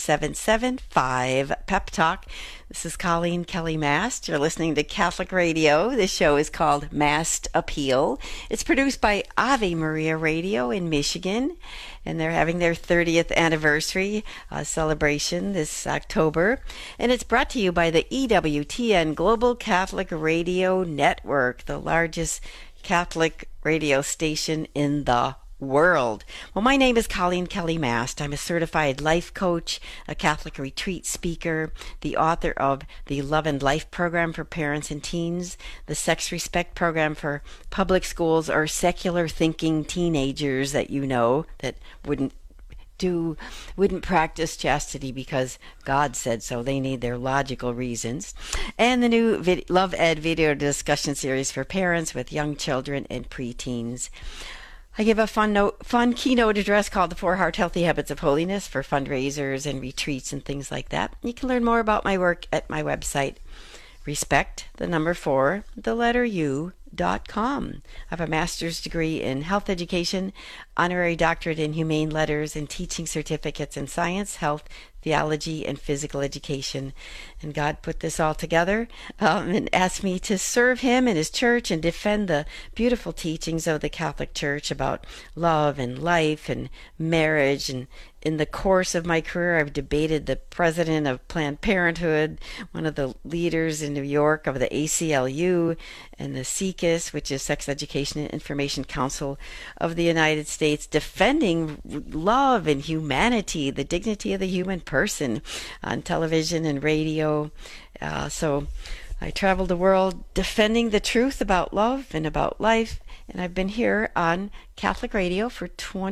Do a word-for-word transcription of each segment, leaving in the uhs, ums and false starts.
seven seven five Pep Talk. This is Colleen Kelly Mast. You're listening to Catholic Radio. This show is called Mast Appeal. It's produced by Ave Maria Radio in Michigan, and they're having their thirtieth anniversary uh, celebration this October. And it's brought to you by the E W T N Global Catholic Radio Network, the largest Catholic radio station in the world. Well, my name is Colleen Kelly Mast. I'm a certified life coach, a Catholic retreat speaker, the author of the Love and Life program for parents and teens, the Sex Respect program for public schools or secular thinking teenagers that you know that wouldn't do wouldn't practice chastity because God said so. They need their logical reasons. And the new vid- Love Ed video discussion series for parents with young children and preteens. I give a fun note, fun keynote address called The Four Heart Healthy Habits of Holiness for fundraisers and retreats and things like that. You can learn more about my work at my website, respect, the number four, the letter U, dot com. I have a master's degree in health education, honorary doctorate in humane letters, and teaching certificates in science, health, theology, and physical education. And God put this all together um, and asked me to serve Him and His church and defend the beautiful teachings of the Catholic Church about love and life and marriage. And in the course of my career, I've debated the president of Planned Parenthood, one of the leaders in New York of the A C L U, and the S E C U S, which is Sex Education and Information Council of the United States, defending love and humanity, the dignity of the human person on television and radio. Uh, so I traveled the world defending the truth about love and about life, and I've been here on Catholic Radio for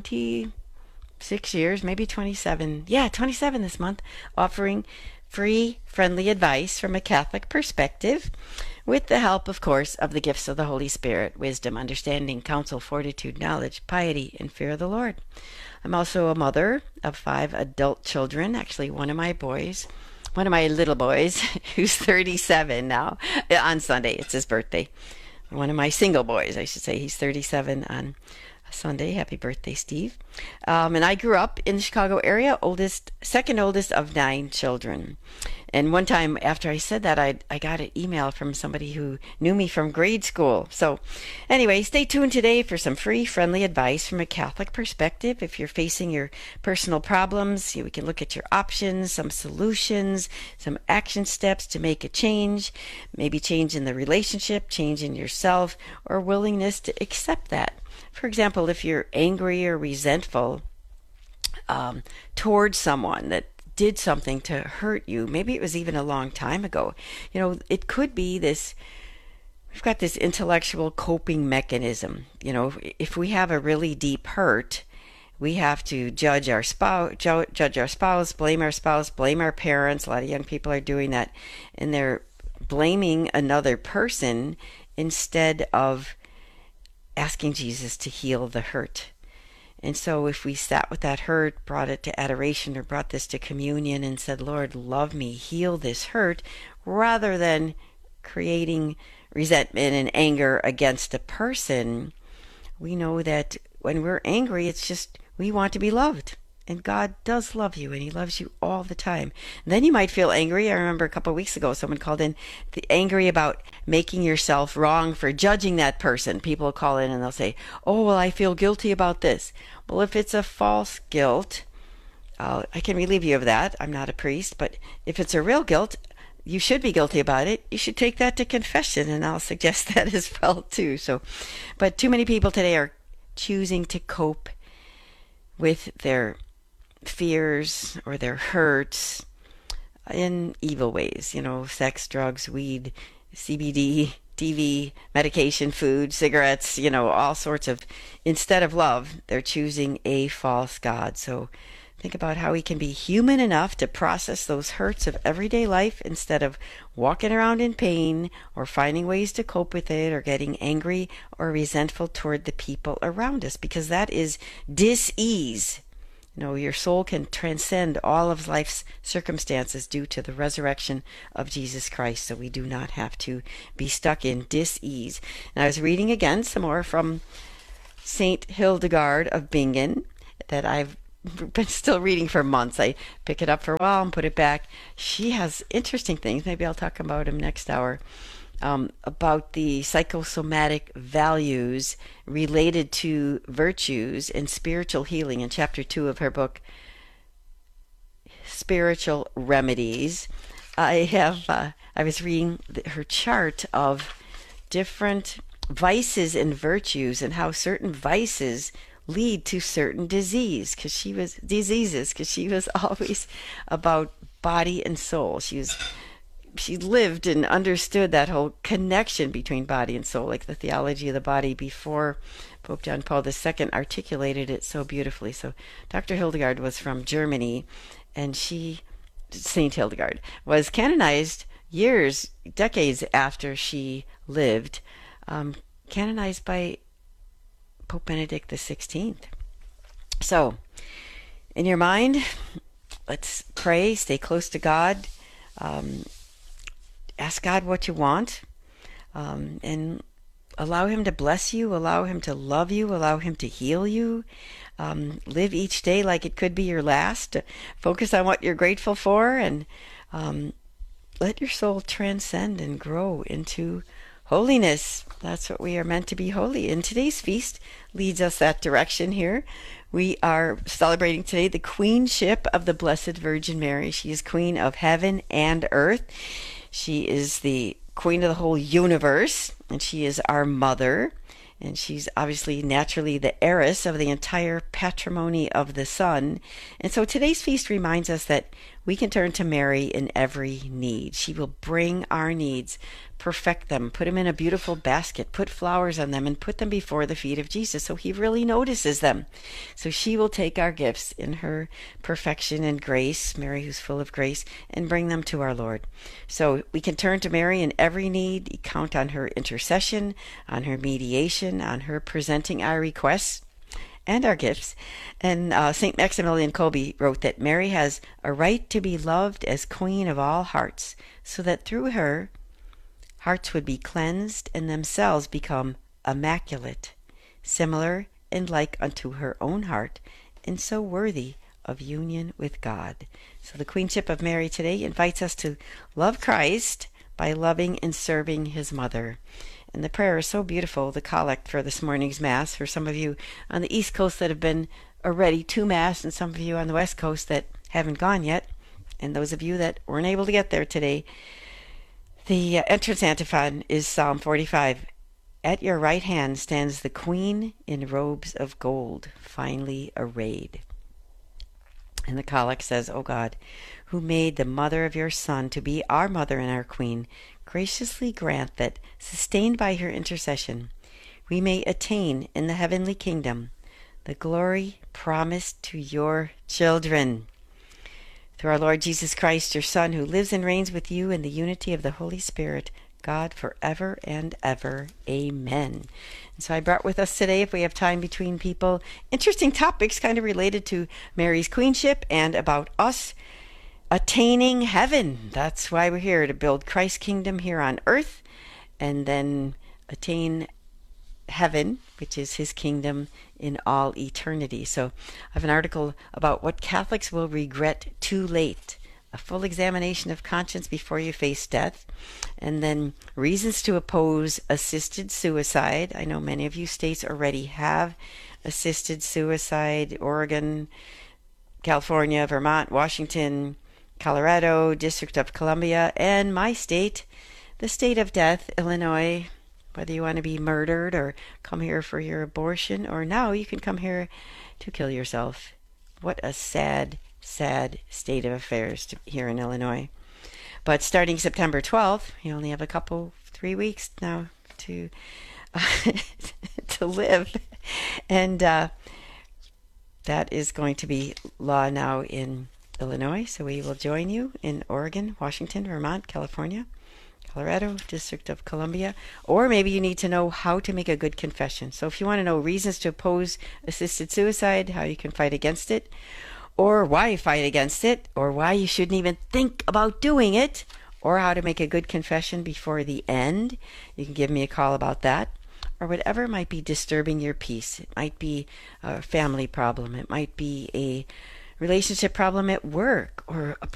twenty-six years, maybe twenty-seven. Yeah, twenty-seven this month, offering free, friendly advice from a Catholic perspective, with the help, of course, of the gifts of the Holy Spirit: wisdom, understanding, counsel, fortitude, knowledge, piety, and fear of the Lord. I'm also a mother of five adult children. Actually, one of my boys, one of my little boys, who's thirty-seven now, on Sunday. It's his birthday. One of my single boys, I should say, he's thirty-seven on Sunday. Happy birthday, Steve. Um, and I grew up in the Chicago area, oldest, second oldest of nine children. And one time after I said that, I I got an email from somebody who knew me from grade school. So anyway, stay tuned today for some free, friendly advice from a Catholic perspective. If you're facing your personal problems, we can look at your options, some solutions, some action steps to make a change, maybe change in the relationship, change in yourself, or willingness to accept that. For example, if you're angry or resentful um, towards someone that did something to hurt you, maybe it was even a long time ago, you know, it could be this, we've got this intellectual coping mechanism. You know, if we have a really deep hurt, we have to judge our spouse, judge our spouse, blame our spouse, blame our parents. A lot of young people are doing that, and they're blaming another person instead of asking Jesus to heal the hurt. And so if we sat with that hurt, brought it to adoration, or brought this to communion and said, Lord, love me, heal this hurt, rather than creating resentment and anger against a person, we know that when we're angry, it's just we want to be loved. And God does love you, and He loves you all the time. And then you might feel angry. I remember a couple of weeks ago, someone called in the, angry about making yourself wrong for judging that person. People will call in and they'll say, oh, well, I feel guilty about this. Well, if it's a false guilt, uh, I can relieve you of that. I'm not a priest. But if it's a real guilt, you should be guilty about it. You should take that to confession, and I'll suggest that as well, too. So, but too many people today are choosing to cope with their fears or their hurts in evil ways, you know, sex, drugs, weed, C B D, T V, medication, food, cigarettes, you know, all sorts of, instead of love, they're choosing a false God. So think about how we can be human enough to process those hurts of everyday life instead of walking around in pain or finding ways to cope with it or getting angry or resentful toward the people around us, because that is dis-ease. You know, your soul can transcend all of life's circumstances due to the resurrection of Jesus Christ, so we do not have to be stuck in dis-ease. And I was reading again some more from Saint Hildegard of Bingen that I've been still reading for months. I pick it up for a while and put it back. She has interesting things. Maybe I'll talk about them next hour. Um, about the psychosomatic values related to virtues and spiritual healing in chapter two of her book, Spiritual Remedies. I have, uh, I was reading her chart of different vices and virtues and how certain vices lead to certain disease because she was diseases because she was always about body and soul. She was she lived and understood that whole connection between body and soul, like the theology of the body before Pope John Paul the Second articulated it so beautifully. So Doctor Hildegard was from Germany, and she, Saint Hildegard, was canonized years, decades after she lived, um, canonized by Pope Benedict the Sixteenth. So, in your mind, let's pray, stay close to God, um, ask God what you want, um, and allow Him to bless you, allow Him to love you, allow Him to heal you. Um, live each day like it could be your last. Focus on what you're grateful for, and um, let your soul transcend and grow into holiness. That's what we are meant to be, holy. And today's feast leads us that direction here. We are celebrating today the queenship of the Blessed Virgin Mary. She is queen of heaven and earth. She is the queen of the whole universe, and she is our mother. And she's obviously naturally the heiress of the entire patrimony of the Son. And so today's feast reminds us that we can turn to Mary in every need. She will bring our needs, perfect them, put them in a beautiful basket, put flowers on them, and put them before the feet of Jesus so He really notices them. So she will take our gifts in her perfection and grace, Mary who's full of grace, and bring them to our Lord. So we can turn to Mary in every need, count on her intercession, on her mediation, on her presenting our requests and our gifts. And uh, Saint Maximilian Kolbe wrote that Mary has a right to be loved as queen of all hearts, so that through her, hearts would be cleansed and themselves become immaculate, similar and like unto her own heart, and so worthy of union with God. So the Queenship of Mary today invites us to love Christ by loving and serving His mother. And the prayer is so beautiful, the collect for this morning's Mass, for some of you on the East Coast that have been already to Mass, and some of you on the West Coast that haven't gone yet, and those of you that weren't able to get there today. The uh, entrance antiphon is Psalm forty-five. At your right hand stands the Queen in robes of gold, finely arrayed. And the collect says, O God, who made the mother of your Son to be our mother and our Queen, graciously grant that, sustained by her intercession, we may attain in the heavenly kingdom the glory promised to your children. Through our Lord Jesus Christ, your Son, who lives and reigns with you in the unity of the Holy Spirit, God, forever and ever. Amen. And so I brought with us today, if we have time between people, interesting topics kind of related to Mary's queenship and about us attaining heaven. That's why we're here, to build Christ's kingdom here on earth and then attain heaven, which is His kingdom in all eternity. So I have an article about what Catholics will regret too late, a full examination of conscience before you face death, and then reasons to oppose assisted suicide. I know many of you states already have assisted suicide: Oregon, California, Vermont, Washington, Colorado, District of Columbia, and my state, the state of death, Illinois. Whether you want to be murdered or come here for your abortion, or now you can come here to kill yourself. What a sad, sad state of affairs to, here in Illinois. But starting September twelfth, you only have a couple, three weeks now to uh, to live, and uh, that is going to be law now in Illinois. So we will join you in Oregon, Washington, Vermont, California, Colorado, District of Columbia, or maybe you need to know how to make a good confession. So if you want to know reasons to oppose assisted suicide, how you can fight against it, or why you fight against it, or why you shouldn't even think about doing it, or how to make a good confession before the end, you can give me a call about that. or whatever might be disturbing your peace. It might be a family problem, it might be a relationship problem at work, or a